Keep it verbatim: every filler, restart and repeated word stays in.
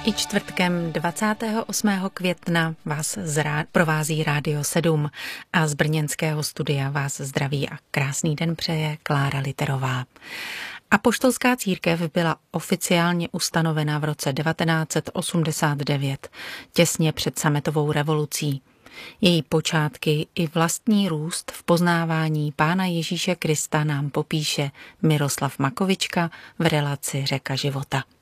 I čtvrtkem dvacátého osmého května vás zrá- provází Rádio sedm a z brněnského studia vás zdraví a krásný den přeje Klára Literová. Apoštolská církev byla oficiálně ustanovena v roce devatenáct set osmdesát devět, těsně před sametovou revolucí. Její počátky i vlastní růst v poznávání Pána Ježíše Krista nám popíše Miroslav Makovička v relaci Řeka života.